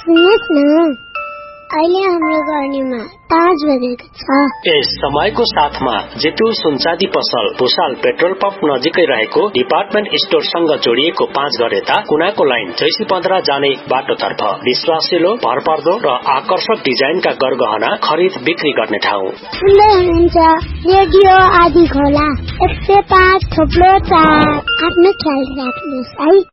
सुन्नुहोस् न, अहिले हाम्रो गर्नेमा 5 बजेको छ। यस समयको साथमा जितु सुनचाँदी पसल भुसाल पेट्रोल पम्प नजिकै रहेको डिपार्टमेन्ट स्टोरसँग जोडिएको 5 घर यता कुनाको लाइन जैसी 15 जाने बाटोतर्फ विश्वासिलो, भरपर्दो र आकर्षक डिजाइनका गरगहना खरिद बिक्री गर्ने ठाउँ। सुन्दै हुनुहुन्छ रेडियो आदि खोला 105.4। आफ्नो ख्याल राख्नुहोस् है।